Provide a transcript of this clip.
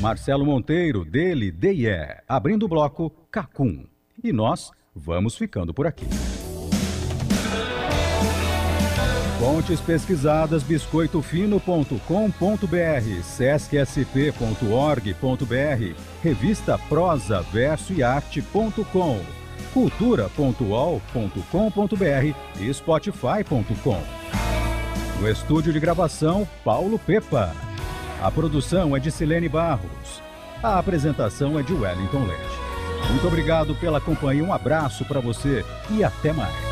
Marcelo Monteiro, dele, DIE. Abrindo o bloco, Cacum. E nós vamos ficando por aqui. Fontes pesquisadas: biscoitofino.com.br, sescsp.org.br, revista Prosa, Verso e Arte.com, cultura.ol.com.br e spotify.com. No estúdio de gravação, Paulo Pepa. A produção é de Silene Barros. A apresentação é de Wellington Leite. Muito obrigado pela companhia, um abraço para você e até mais.